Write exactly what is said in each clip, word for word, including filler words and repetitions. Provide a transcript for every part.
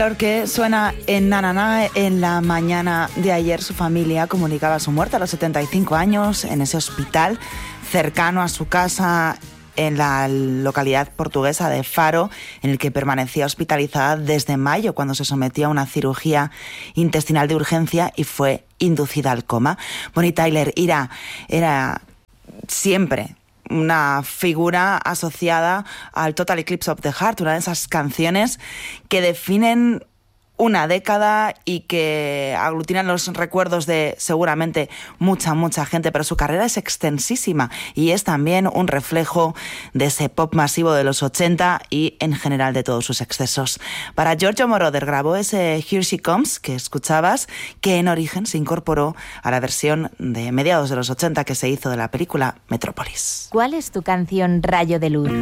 Que suena en Nananá. En la mañana de ayer su familia comunicaba su muerte a los setenta y cinco años en ese hospital cercano a su casa en la localidad portuguesa de Faro, en el que permanecía hospitalizada desde mayo, cuando se sometió a una cirugía intestinal de urgencia y fue inducida al coma. Bonnie Tyler era, era siempre una figura asociada al Total Eclipse of the Heart, una de esas canciones que definen una década y que aglutinan los recuerdos de seguramente mucha, mucha gente, pero su carrera es extensísima y es también un reflejo de ese pop masivo de los ochenta y en general de todos sus excesos. Para Giorgio Moroder grabó ese Here She Comes que escuchabas, que en origen se incorporó a la versión de mediados de los ochenta que se hizo de la película Metrópolis. ¿Cuál es tu canción Rayo de Luz?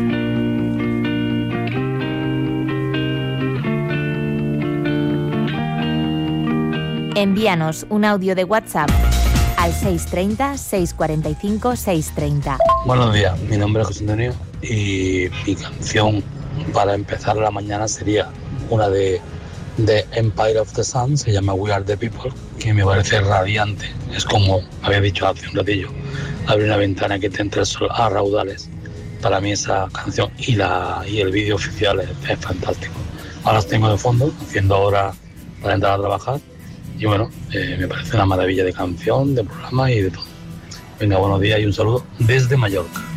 Envíanos un audio de WhatsApp al seis tres cero, seis cuatro cinco, seis tres cero. Buenos días, mi nombre es José Antonio y mi canción para empezar la mañana sería una de, de Empire of the Sun, se llama We Are the People, que me parece radiante. Es como había dicho hace un ratillo, abre una ventana que te entra el sol a raudales. Para mí esa canción y, la, y el vídeo oficial es, es fantástico. Ahora los tengo de fondo, haciendo ahora para entrar a trabajar. Y bueno, eh, me parece una maravilla de canción, de programa y de todo. Venga, buenos días y un saludo desde Mallorca.